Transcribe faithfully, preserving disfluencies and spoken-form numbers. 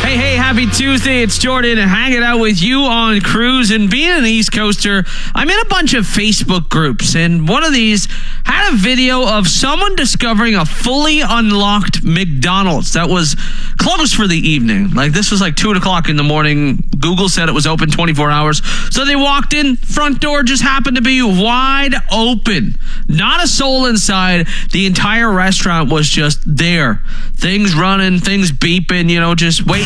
Hey, hey, happy Tuesday. It's Jordan hanging out with you on Cruise. And being an East Coaster, I'm in a bunch of Facebook groups, and one of these had a video of someone discovering a fully unlocked McDonald's that was closed for the evening. Like, this was like two o'clock in the morning. Google said it was open twenty-four hours. So they walked in, front door just happened to be wide open. Not a soul inside. The entire restaurant was just there. Things running, things beeping, you know, just waiting